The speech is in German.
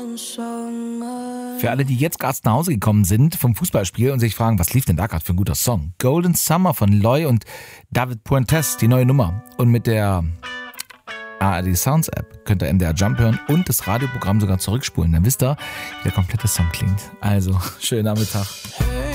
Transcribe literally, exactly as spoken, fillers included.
Für alle, die jetzt gerade nach Hause gekommen sind vom Fußballspiel und sich fragen, was lief denn da gerade für ein guter Song? Golden Summer von Loy und David Puentes, die neue Nummer. Und mit der A R D Sounds App könnt ihr M D R Jump hören und das Radioprogramm sogar zurückspulen. Dann wisst ihr, wie der komplette Song klingt. Also, schönen Nachmittag.